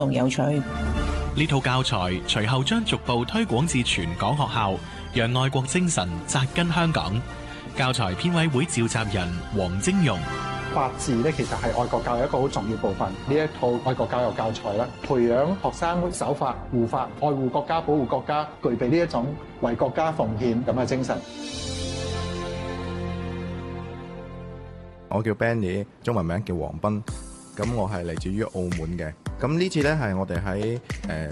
同有趣。 呢套教材隨後將逐步推廣至全港學校，讓愛國精神扎根香港。教材編委會召集人黃晶容： 法治咧，其實係愛國教育一個好重要部分。呢一套愛國教育教材啦，培養學生守法、護法、愛護國家、保護國家，具備呢一種為國家奉獻咁嘅精神。 我叫 Benny， 中文名叫黃斌。咁我係嚟自於澳門嘅。咁呢次咧係我哋喺